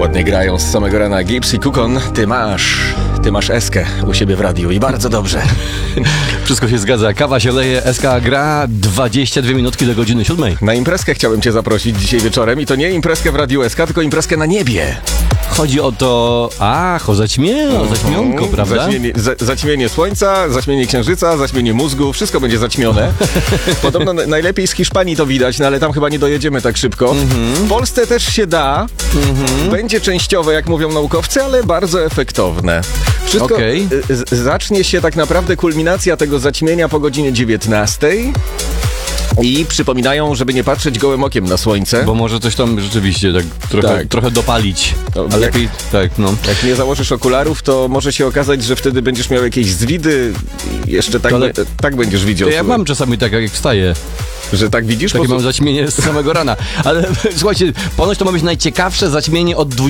Ładnie grają z samego rana. Gibbs i Kukon, ty masz Eskę u siebie w radiu i bardzo dobrze. Wszystko się zgadza. Kawa się leje, SK gra 22 minutki do godziny 7. Na imprezkę chciałem cię zaprosić dzisiaj wieczorem i to nie imprezkę w Radiu SK, tylko imprezkę na niebie. Chodzi o to... o zaćmionko, prawda? Zaćmienie słońca, zaćmienie księżyca, zaćmienie mózgu, wszystko będzie zaćmione. Podobno najlepiej z Hiszpanii to widać, no ale tam chyba nie dojedziemy tak szybko. W Polsce też się da. Będzie częściowe, jak mówią naukowcy, ale bardzo efektowne. Wszystko zacznie się tak naprawdę kulminacja tego zaćmienia po godzinie 19. I przypominają, żeby nie patrzeć gołym okiem na słońce. Bo może coś tam rzeczywiście trochę dopalić. A lepiej, jak nie założysz okularów, to może się okazać, że wtedy będziesz miał jakieś zwidy i jeszcze tak będziesz widział. Ja mam czasami tak, jak wstaję. Że tak widzisz? Takie mam zaćmienie z samego rana. Ale słuchajcie, ponoć to ma być najciekawsze zaćmienie od